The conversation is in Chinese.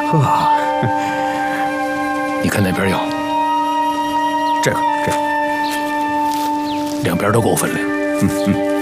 呵， 你看哪边要？ 这个， 两边都够分量。